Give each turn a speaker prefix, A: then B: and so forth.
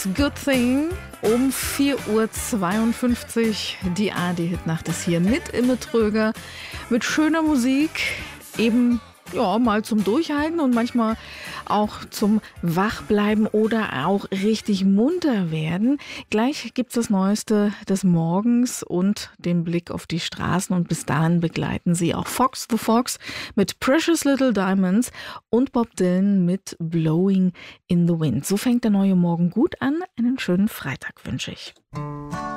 A: Next Good Thing um 4:52 Uhr. Die ARD-Hitnacht ist hier mit Imme Tröger, mit schöner Musik, eben mal zum Durchhalten und manchmal auch zum Wachbleiben oder auch richtig munter werden. Gleich gibt's das Neueste des Morgens und den Blick auf die Straßen und bis dahin begleiten Sie auch Fox the Fox mit Precious Little Diamonds und Bob Dylan mit Blowing in the Wind. So fängt der neue Morgen gut an. Einen schönen Freitag wünsche ich.